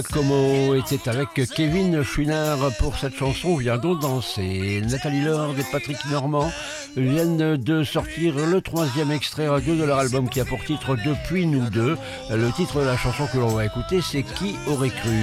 Como était avec Kevin Chouinard pour cette chanson Viens donc danser. Nathalie Lord et Patrick Normand viennent de sortir le troisième extrait radio de leur album qui a pour titre Depuis nous deux. Le titre de la chanson que l'on va écouter, c'est Qui aurait cru.